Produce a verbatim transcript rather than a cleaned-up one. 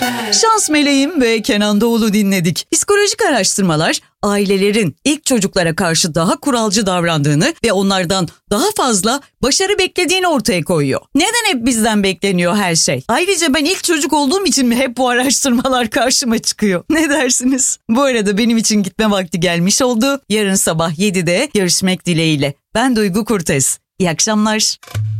Şans Meleğim ve Kenan Doğulu dinledik. Psikolojik araştırmalar ailelerin ilk çocuklara karşı daha kuralcı davrandığını ve onlardan daha fazla başarı beklediğini ortaya koyuyor. Neden hep bizden bekleniyor her şey? Ayrıca ben ilk çocuk olduğum için mi hep bu araştırmalar karşıma çıkıyor? Ne dersiniz? Bu arada benim için gitme vakti gelmiş oldu. Yarın sabah yedide görüşmek dileğiyle. Ben Duygu Kurtez. İyi akşamlar.